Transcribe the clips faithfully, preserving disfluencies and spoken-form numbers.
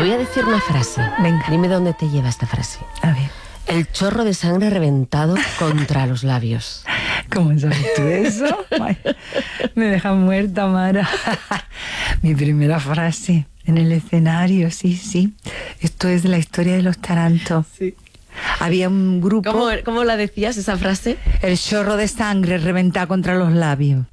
voy a decir una frase. Venga. Dime dónde te lleva esta frase. A ver. El chorro de sangre reventado contra los labios. ¿Cómo sabes tú eso? Ay, me deja muerta, Mara. Mi primera frase en el escenario, sí, sí. Esto es de la historia de los Taranto. Sí. Había un grupo... ¿Cómo, cómo la decías, esa frase? El chorro de sangre reventado contra los labios.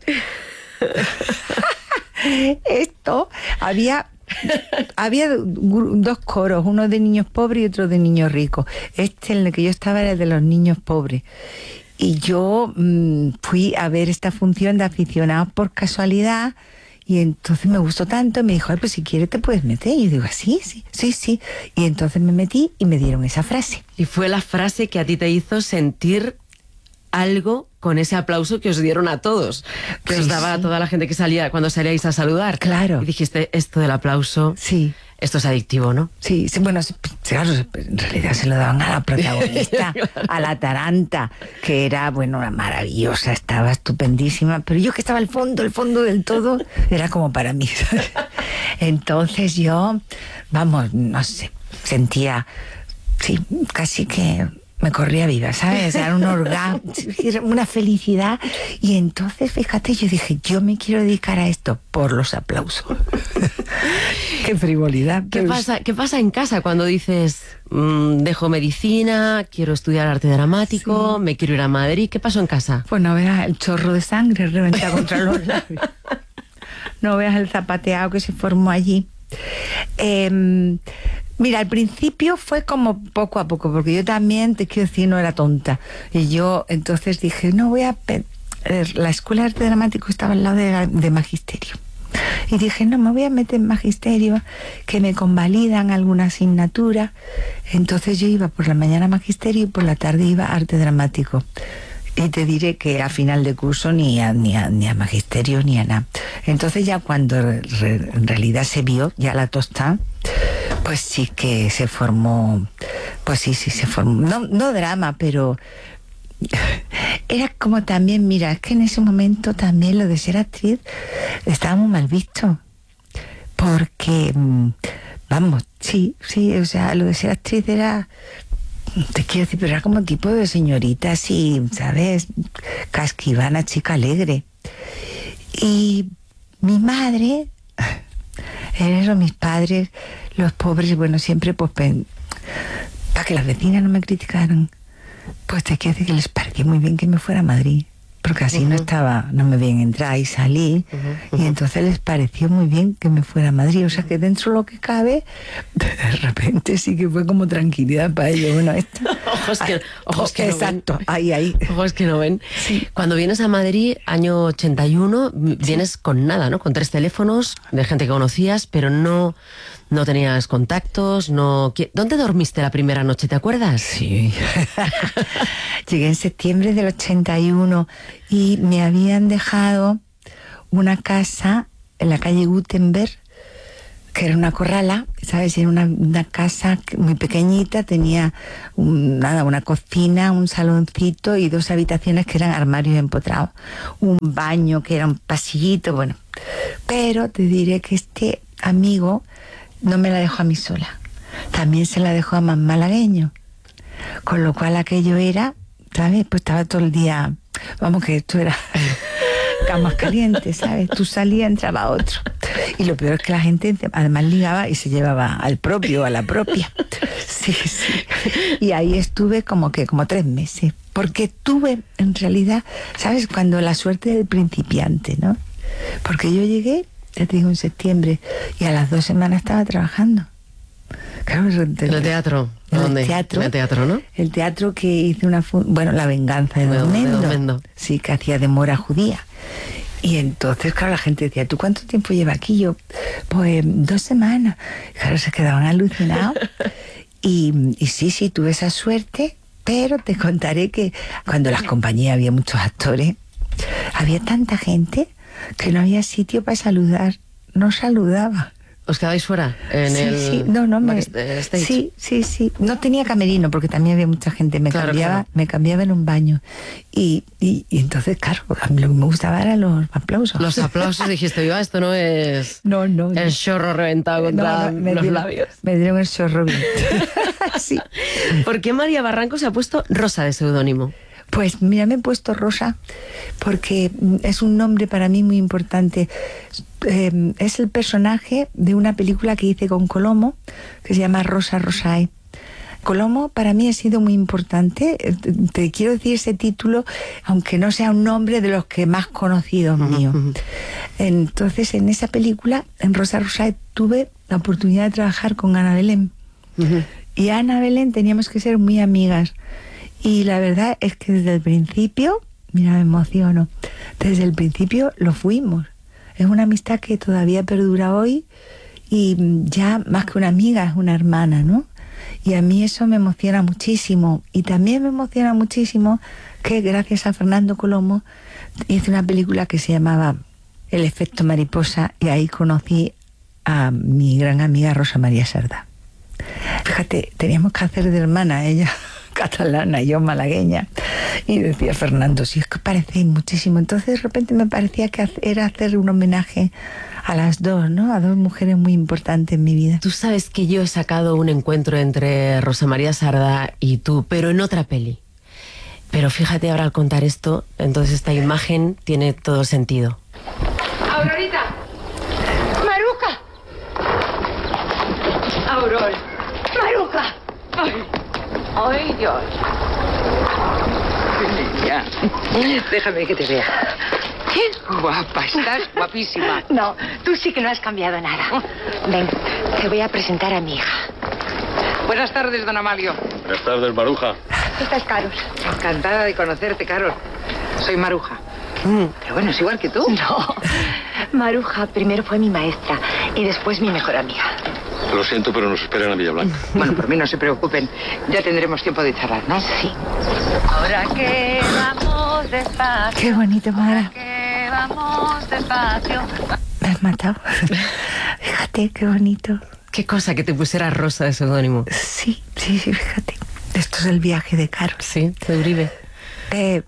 Esto, había... Había dos coros, uno de niños pobres y otro de niños ricos. Este en el que yo estaba era el de los niños pobres. Y yo mmm, fui a ver esta función de aficionados por casualidad. Y entonces me gustó tanto, me dijo, ay, pues si quieres te puedes meter. Y yo digo, sí, sí, sí, sí. Y entonces me metí y me dieron esa frase. Y fue la frase que a ti te hizo sentir algo con ese aplauso que os dieron a todos, que Sí, os daba sí. a toda la gente que salía cuando salíais a saludar. Claro. Y dijiste, esto del aplauso, Sí. esto es adictivo, ¿no? Sí, sí, bueno, sí, claro, en realidad se lo daban a la protagonista, a la Taranta, que era, bueno, una maravillosa, estaba estupendísima, pero yo que estaba al fondo, el fondo del todo, era como para mí. Entonces yo, vamos, no sé, sentía, sí, casi que me corría viva, ¿sabes? Era un orgasmo, una felicidad. Y entonces, fíjate, yo dije, yo me quiero dedicar a esto por los aplausos. Qué frivolidad. ¿Qué pasa, ¿Qué pasa en casa cuando dices, mmm, dejo medicina, quiero estudiar arte dramático, sí, me quiero ir a Madrid? ¿Qué pasó en casa? Pues no veas el chorro de sangre reventado contra los labios. No veas el zapateado que se formó allí. Eh, Mira, al principio fue como poco a poco, porque yo también, te quiero decir, no era tonta. Y yo entonces dije, no voy a... La escuela de arte dramático estaba al lado de, la, de magisterio. Y dije, no, me voy a meter en magisterio, que me convalidan alguna asignatura. Entonces yo iba por la mañana a magisterio y por la tarde iba a arte dramático. Y te diré que a final de curso ni a, ni a, ni a magisterio ni a nada. Entonces ya cuando re, en realidad se vio ya la tostada, pues sí que se formó, pues sí, sí se formó, no, no drama, pero era como también, mira, es que en ese momento también lo de ser actriz estaba muy mal visto, porque, vamos, sí, sí, o sea, lo de ser actriz era, te quiero decir, pero era como tipo de señorita así, ¿sabes? Casquivana, chica alegre. Y mi madre, en eso mis padres, los pobres, bueno, siempre pues para que las vecinas no me criticaran, pues te quiero decir que les pareció muy bien que me fuera a Madrid, porque así uh-huh. no estaba, no me veían entrar y salir, uh-huh. Uh-huh. Y entonces les pareció muy bien que me fuera a Madrid, o sea que dentro de lo que cabe, de repente sí que fue como tranquilidad para ellos. Bueno, esto, ojos que, ojos que exacto, no ven. ahí, ahí. Ojos que no ven. Sí. Cuando vienes a Madrid, año ochenta y uno, sí, vienes con nada, ¿no? Con tres teléfonos de gente que conocías, pero no... No tenías contactos, no... ¿Dónde dormiste la primera noche, te acuerdas? Sí. Llegué en septiembre del ochenta y uno y me habían dejado una casa en la calle Gutenberg, que era una corrala, ¿sabes? Era una, una casa muy pequeñita, tenía un, nada, una cocina, un saloncito y dos habitaciones que eran armarios empotrados. Un baño que era un pasillito, bueno. Pero te diré que este amigo... no me la dejó a mí sola, también se la dejó a más malagueño, con lo cual aquello era, ¿sabes? Pues estaba todo el día, vamos, que esto era camas calientes, ¿sabes? Tú salías, entraba otro, y lo peor es que la gente además ligaba y se llevaba al propio o a la propia. Sí, sí. Y ahí estuve como que como tres meses, porque tuve en realidad, ¿sabes? Cuando la suerte del principiante, ¿no? Porque yo llegué, ya te digo, en septiembre, y a las dos semanas estaba trabajando. Claro, ¿En el teatro? En ¿Dónde? el teatro. En el teatro, ¿no? El teatro que hice una... Bueno, La venganza de Don Mendo. De Don Mendo. Sí, que hacía de mora judía. Y entonces, claro, la gente decía, ¿tú cuánto tiempo lleva aquí? Yo, pues, dos semanas. Claro, se quedaban alucinados. Y, y sí, sí, tuve esa suerte, pero te contaré que cuando las compañías había muchos actores, había tanta gente que no había sitio para saludar, no saludaba. ¿Os quedáis fuera? En sí, el sí, no, no, me, backstage. sí, sí, sí. No tenía camerino porque también había mucha gente. Me Claro, cambiaba, claro. me cambiaba en un baño. Y, y, y entonces, claro, a mí lo que me gustaba eran los aplausos. Los aplausos, dijiste, yo, esto no es No, no. el chorro reventado contra No, no, me los dieron- labios. Me dieron el chorro bien. Sí. ¿Por qué María Barranco se ha puesto Rosa de seudónimo? Pues mira, me he puesto Rosa porque es un nombre para mí muy importante. Eh, es el personaje de una película que hice con Colomo, que se llama Rosa Rosae. Colomo para mí ha sido muy importante. Eh, Te, te quiero decir ese título, aunque no sea un nombre de los que más conocidos míos. ujú. Entonces, en esa película, en Rosa Rosae, tuve la oportunidad de trabajar con Ana Belén. Ujú. Y Ana Belén teníamos que ser muy amigas. Y la verdad es que desde el principio, mira, me emociono, desde el principio lo fuimos. Es una amistad que todavía perdura hoy y ya más que una amiga, es una hermana, ¿no? Y a mí eso me emociona muchísimo. Y también me emociona muchísimo que gracias a Fernando Colomo hice una película que se llamaba El efecto mariposa y ahí conocí a mi gran amiga Rosa María Sardá. Fíjate, teníamos que hacer de hermana, ella catalana y yo malagueña. Y decía Fernando, si es que parecéis muchísimo. Entonces de repente me parecía que era hacer un homenaje a las dos, ¿no? A dos mujeres muy importantes en mi vida. Tú sabes que yo he sacado un encuentro entre Rosa María Sardá y tú, pero en otra peli. Pero fíjate ahora al contar esto, entonces esta imagen tiene todo el sentido. Aurorita. Maruja. Aurora. Maruja. Ay. Ay, Dios. Niña, déjame que te vea. ¿Qué? Guapa, estás guapísima. No, tú sí que no has cambiado nada. Ven, te voy a presentar a mi hija. Buenas tardes, don Amalio. Buenas tardes, Maruja. Esta es Carol. Encantada de conocerte, Carol. Soy Maruja. Mm, pero bueno, es igual que tú. No. Maruja primero fue mi maestra y después mi mejor amiga. Lo siento, pero nos esperan a Villablanca. Bueno, por mí no se preocupen. Ya tendremos tiempo de charlar, ¿no? Sí. Ahora que vamos despacio. Qué bonito, Mara. Que vamos despacio. Me has matado. Fíjate, qué bonito. Qué cosa que te pusiera Rosa de seudónimo. Sí, sí, sí, fíjate. Esto es el viaje de Carol. Sí, de Uribe. Eh,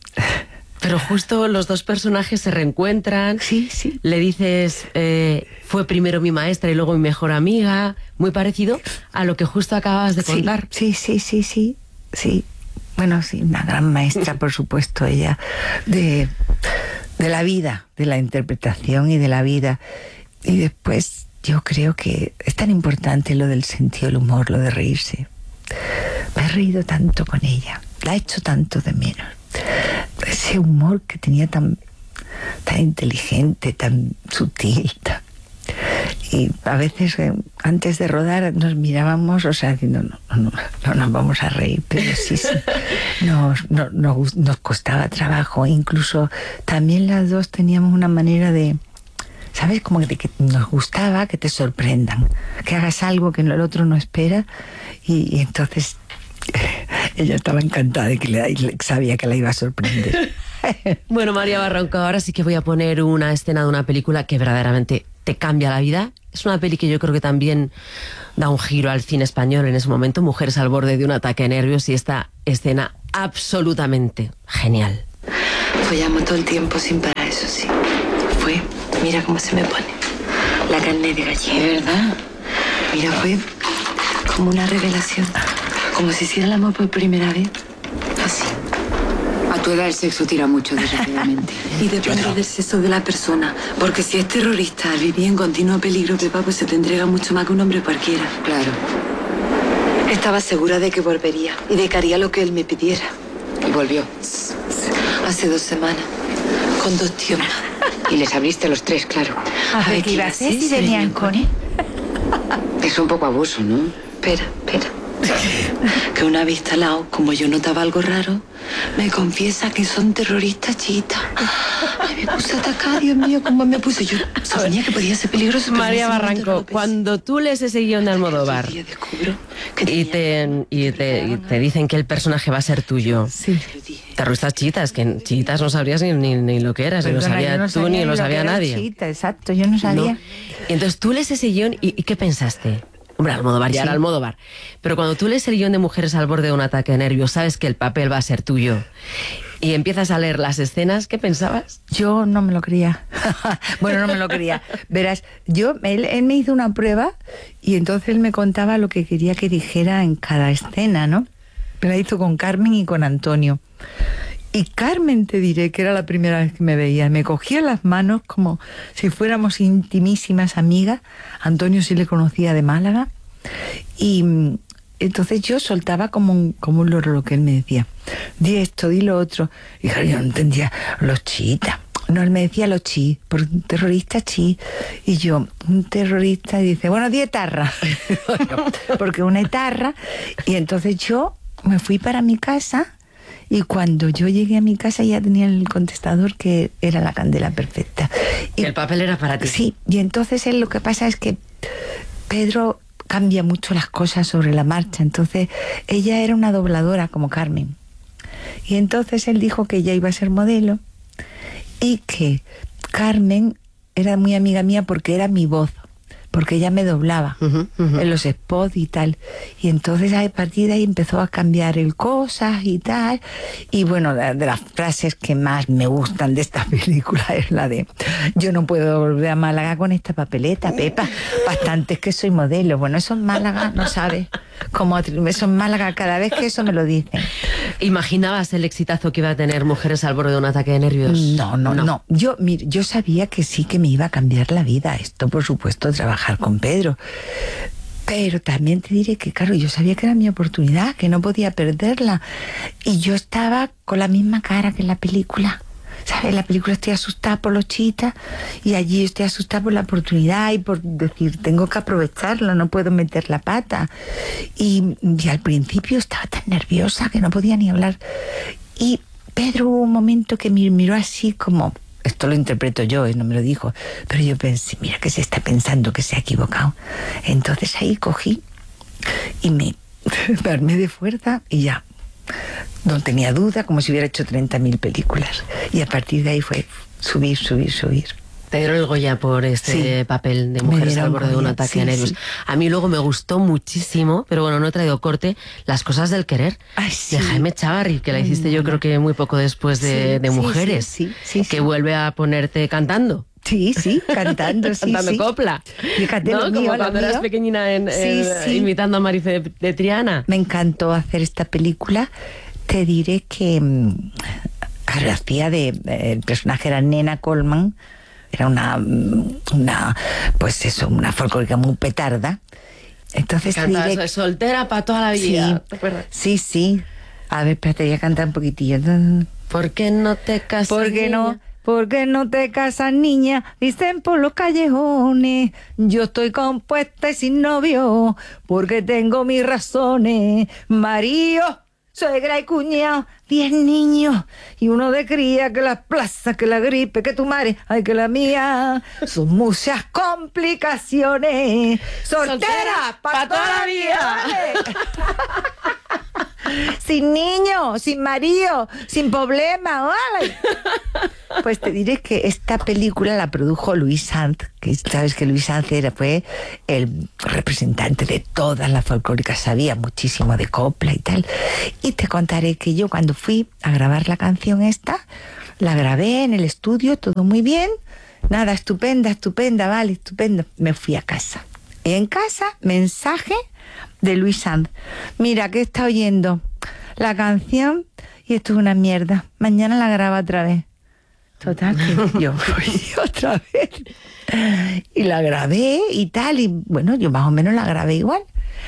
Pero justo los dos personajes se reencuentran. sí, sí. Le dices, eh, fue primero mi maestra y luego mi mejor amiga. Muy parecido a lo que justo acabas de contar. Sí, sí, sí, sí, sí, sí. Bueno, sí, una gran maestra, por supuesto, ella, de, de la vida, de la interpretación y de la vida. Y después yo creo que es tan importante lo del sentido del humor, lo de reírse. Me he reído tanto con ella, la he hecho tanto de menos. Ese humor que tenía tan, tan inteligente, tan sutil, tan... Y a veces, eh, antes de rodar, nos mirábamos, o sea, diciendo, no, no, no, no nos vamos a reír, pero sí, sí, nos, no, nos, nos costaba trabajo. Incluso también las dos teníamos una manera de, ¿sabes? Como de que nos gustaba que te sorprendan, que hagas algo que el otro no espera, y, y entonces ella estaba encantada de que le, sabía que la iba a sorprender. Bueno, María Barranco, ahora sí que voy a poner una escena de una película que verdaderamente te cambia la vida. Es una peli que yo creo que también da un giro al cine español en ese momento. Mujeres al borde de un ataque de nervios y esta escena absolutamente genial. Follamos todo el tiempo sin parar, eso sí. Fue, mira cómo se me pone. La carne de gallina. ¿Verdad? Mira, fue como una revelación. Como si hiciera el amor por primera vez. Así. A tu edad el sexo tira mucho, desgraciadamente. Y depende del sexo de la persona. Porque si es terrorista, al vivir en continuo peligro, Pepa, pues se te entrega mucho más que un hombre cualquiera. Claro. Estaba segura de que volvería y de que haría lo que él me pidiera. Y volvió. Hace dos semanas. Con dos tíos más. Y les abriste a los tres, claro. A ver, ¿qué iba a hacer si venían con él? Es un poco abuso, ¿no? Espera, espera. que una vez instalado, como yo notaba algo raro, me confiesa que son terroristas chiitas. Ay, me puse atacada, Dios mío, cómo me puse. Yo suponía que podía ser peligroso. Pero María en ese momento no Barranco, lo pensé. cuando tú lees ese guión de Almodóvar Otro día descubro que y tenía- te, y, te, y te dicen que el personaje va a ser tuyo, Sí. terroristas chiitas, que chiitas no sabrías ni, ni, ni lo que eras, ni lo Perdona, sabía yo no tú sabía ni lo que sabía era nadie. chiita, exacto, yo no sabía. ¿No? Y entonces tú lees ese guión y, y ¿qué pensaste? Hombre, Almodóvar ya Sí. era Almodóvar. Pero cuando tú lees el guión de Mujeres al borde de un ataque de nervios, sabes que el papel va a ser tuyo y empiezas a leer las escenas, ¿qué pensabas? Yo no me lo creía. Bueno, no me lo creía. Verás, yo, él, él me hizo una prueba y entonces él me contaba lo que quería que dijera en cada escena, ¿no? Me la hizo con Carmen y con Antonio. Y Carmen, te diré que era la primera vez que me veía. Me cogía las manos como si fuéramos intimísimas amigas. Antonio sí le conocía de Málaga. Y mm, entonces yo soltaba como un, como un loro lo que él me decía. Di esto, di lo otro. Y claro, yo no entendía los chiitas. No, él me decía los chi, por un terrorista chi. Y yo, un terrorista, y dice, bueno, di etarra. Porque una etarra. Y entonces yo me fui para mi casa. Y cuando yo llegué a mi casa ya tenía el contestador que era la candela perfecta. Y El papel era para ti. sí, y entonces él lo que pasa es que Pedro cambia mucho las cosas sobre la marcha. Entonces ella era una dobladora como Carmen. Y entonces él dijo que ella iba a ser modelo y que Carmen era muy amiga mía porque era mi voz, porque ella me doblaba Ujú, ujú. en los spots y tal. Y entonces a partir de ahí empezó a cambiar el cosas y tal. Y bueno, de, de las frases que más me gustan de esta película es la de yo no puedo volver a Málaga con esta papeleta, Pepa. Bastante es que soy modelo. Bueno, eso en Málaga, no sabes cómo atri- eso en Málaga cada vez que eso me lo dicen. ¿Imaginabas el exitazo que iba a tener Mujeres al borde de un ataque de nervios? No, no, no, Yo, mire, yo sabía que sí que me iba a cambiar la vida. Esto, por supuesto, trabajar con Pedro. Pero también te diré que, claro, yo sabía que era mi oportunidad, que no podía perderla. Y yo estaba con la misma cara que en la película. ¿Sabes? En la película estoy asustada por los chiitas y allí estoy asustada por la oportunidad y por decir, tengo que aprovecharla, no puedo meter la pata. Y, y al principio estaba tan nerviosa que no podía ni hablar. Y Pedro hubo un momento que me miró así como, esto lo interpreto yo, ¿eh? No me lo dijo, pero yo pensé, mira que se está pensando que se ha equivocado. Entonces ahí cogí y me, me armé de fuerza y ya. No tenía duda, como si hubiera hecho treinta mil películas. Y a partir de ahí fue subir, subir, subir. Te dieron el Goya por este Sí. papel de Me Mujeres dieron al borde de un Goya, ataque sí, de nervios. sí. A mí luego me gustó muchísimo, pero bueno, no he traído corte, Las cosas del querer, Ay, sí. de Jaime Chavarri, que la hiciste yo creo que muy poco después de, Sí, de sí, Mujeres, sí, sí, sí, que sí. vuelve a ponerte cantando. Sí, sí, cantando, sí, Cantando sí. copla. Fíjate ¿No? lo mío, Como lo cuando eras mío. pequeñina en, Sí, en- sí. imitando a Marife de, de Triana. Me encantó hacer esta película. Te diré que mm, claro, hacía de el personaje era Nena Coleman, era una mm, una pues eso, una folclórica muy petarda. Entonces te Cantaba diré eso de soltera para toda la vida. sí, ¿Te acuerdas? sí, sí. A ver, espérate, voy a cantar un poquitillo. ¿Por qué no te casas? ¿Por qué no? niña? ¿Por qué no te casas, niña? Dicen por los callejones. Yo estoy compuesta y sin novio, porque tengo mis razones. Marido, suegra y cuñado, diez niños y uno de cría, que la plaza, que la gripe, que tu madre, ay, que la mía. Son muchas complicaciones. Soltera, para toda la vida. ¿vale? Sin niño, sin marido, sin problema, ¿vale? Pues te diré que esta película la produjo Luis Sanz, que sabes que Luis Sanz era, fue el representante de todas las folclóricas, sabía muchísimo de copla y tal. Y te contaré que yo cuando fui a grabar la canción esta, la grabé en el estudio, todo muy bien, nada, estupenda, estupenda, vale, estupenda. Me fui a casa. Y en casa, mensaje de Luis Sanz. Mira, que está oyendo la canción y esto es una mierda. Mañana la graba otra vez. Total, que yo fui otra vez. Y la grabé y tal. Y bueno, yo más o menos la grabé igual.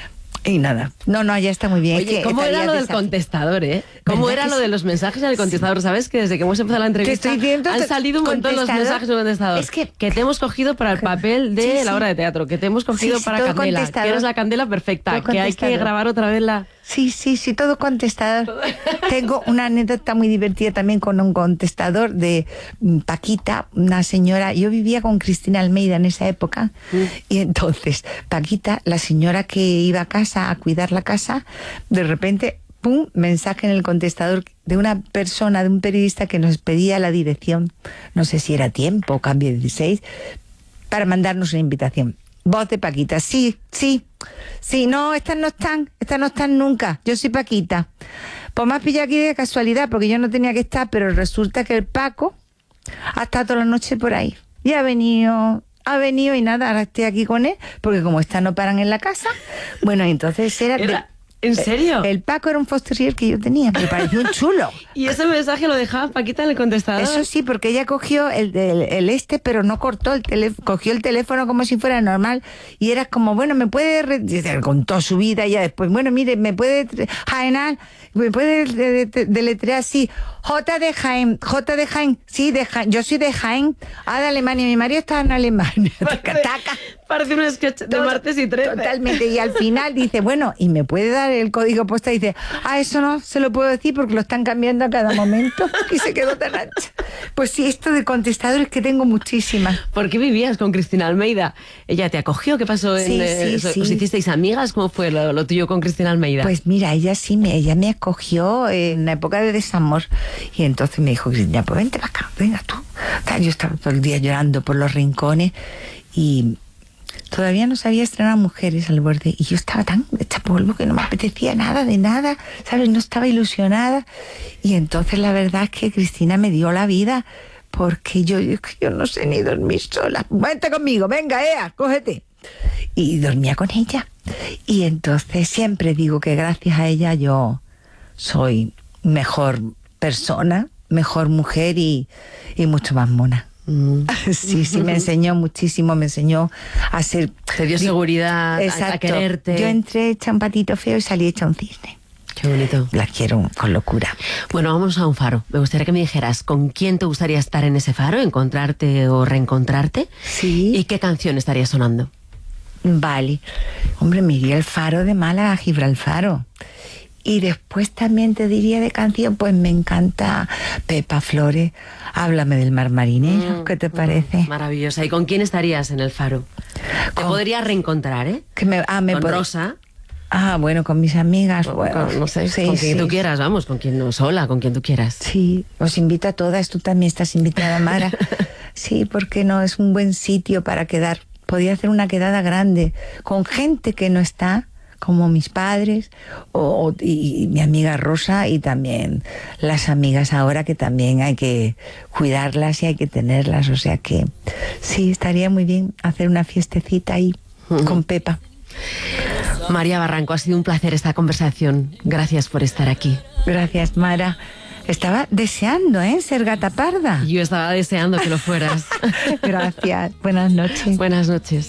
Y nada. No, no, ya está muy bien. Oye, Es que ¿cómo era estaría lo del desafi- contestador, eh? ¿Cómo ¿Verdad era que lo sí? de los mensajes en el contestador? ¿Sabes que desde que hemos empezado la entrevista estoy viendo han te- salido un montón los contestador. mensajes en el contestador? Es que- te hemos cogido para el papel de Sí, sí. la obra de teatro, que te hemos cogido Sí, sí, para todo Candela, que contestador. eres la Candela perfecta, Todo que hay que contestador. grabar otra vez la... Sí, sí, sí, todo contestador. Tengo una anécdota muy divertida también con un contestador de mm, Paquita, una señora. Yo vivía con Cristina Almeida en esa época. Mm. Y entonces, Paquita, la señora que iba a casa a cuidar la casa, de repente, pum, mensaje en el contestador de una persona, de un periodista que nos pedía la dirección. No sé si era Tiempo o Cambio dieciséis, para mandarnos una invitación. Voz de Paquita, sí, sí, sí, no, estas no están, estas no están nunca, yo soy Paquita. Pues me has pillado aquí de casualidad, porque yo no tenía que estar, pero resulta que el Paco ha estado toda la noche por ahí. Y ha venido, ha venido y nada, ahora estoy aquí con él, porque como estas no paran en la casa, bueno, entonces era... Era- de- ¿En serio? El Paco era un foster que yo tenía, me pareció un chulo. Y ese mensaje lo dejaba Paquita en el contestador. Eso sí, porque ella cogió el, el, el este, pero no cortó el teléfono, cogió el teléfono como si fuera normal y era como, bueno, me puede, re- dice, contó su vida y ya después, bueno, mire, me puede, tre- Jaén, me puede de- de- deletrear así, J de Jaén, J de Jaén, sí, de Jaén, yo soy de Jaén, ah, de Alemania, mi marido está en Alemania, taca, taca. Parece un sketch de Todo- martes y trece. Totalmente. Y al final dice, bueno, ¿y me puede dar el código postal? Y dice, ah, eso no se lo puedo decir porque lo están cambiando a cada momento. Y se quedó tan ancha. Pues sí, esto de contestadores que tengo muchísimas. ¿Por qué vivías con Cristina Almeida? ¿Ella te acogió? ¿Qué pasó? En, Sí, eh, sí, ¿Os sí. hicisteis amigas? ¿Cómo fue lo, lo tuyo con Cristina Almeida? Pues mira, ella sí, me, ella me acogió en una época de desamor. Y entonces me dijo, Cristina, pues vente para acá, venga tú. Tal, yo estaba todo el día llorando por los rincones y... Todavía no se había estrenado Mujeres al Borde y yo estaba tan hecha polvo que no me apetecía nada de nada, ¿sabes? No estaba ilusionada. Y entonces la verdad es que Cristina me dio la vida porque yo, yo, yo no sé ni dormir sola. Vente conmigo, venga, Ea, cógete. Y dormía con ella. Y entonces siempre digo que gracias a ella yo soy mejor persona, mejor mujer y, y mucho más mona. Mm. Sí, sí, me enseñó muchísimo, me enseñó a ser... Te dio seguridad, a- a, Exacto. quererte. Yo entré hecha un patito feo y salí hecha un cisne. Qué bonito. La quiero con locura. Bueno, vamos a un faro. Me gustaría que me dijeras con quién te gustaría estar en ese faro, encontrarte o reencontrarte. Sí. ¿Y qué canción estaría sonando? Vale. Hombre, me iría el faro de Málaga a Gibralfaro. Y después también te diría de canción, pues me encanta Pepa Flores, Háblame del mar marinero, Mm, ¿qué te parece? Maravillosa. ¿Y con quién estarías en el faro? Te Con- podrías reencontrar, ¿eh? Que me, ah, me Con pod- Rosa. Ah, bueno, con mis amigas. o bueno, con- no sé, sí, con quien sí. tú quieras, vamos, con quien no, sola, con quien tú quieras. Sí, os invito a todas, tú también estás invitada, Mara. Sí, porque no, es un buen sitio para quedar. Podría hacer una quedada grande con gente que no está, como mis padres o, o- y, y mi amiga Rosa y también las amigas ahora que también hay que cuidarlas y hay que tenerlas. O sea que sí, estaría muy bien hacer una fiestecita ahí con Pepa. María Barranco, ha sido un placer esta conversación. Gracias por estar aquí. Gracias, Mara. Estaba deseando, ¿eh? Ser gata parda. Yo estaba deseando que lo fueras. Gracias. Buenas noches. Buenas noches.